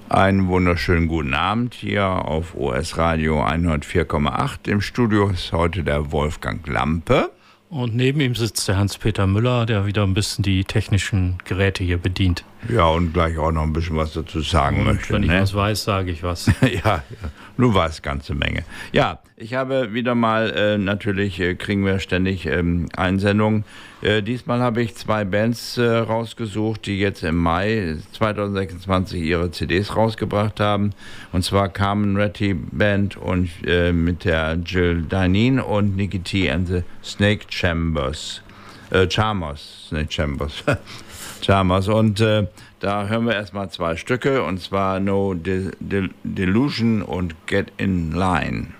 Einen wunderschönen guten Abend hier auf OS Radio 104,8. Im Studio ist heute der Wolfgang Lampe. Und neben ihm sitzt der Hans-Peter Müller, der wieder ein bisschen die technischen Geräte hier bedient. Ja, und gleich auch noch ein bisschen was dazu sagen möchte. Wenn ich was weiß, sage ich was. Ja, du weißt ganze Menge. Ja, ich habe wieder mal, natürlich kriegen wir ständig Einsendungen. Diesmal habe ich 2 Bands rausgesucht, die jetzt im Mai 2026 ihre CDs rausgebracht haben. Und zwar Carmen Retty Band und mit der Jill Dineen und Nicky T and the Snake Charmers. Charmers. Und da hören wir erstmal 2 Stücke, und zwar No Delusion und Get in Line.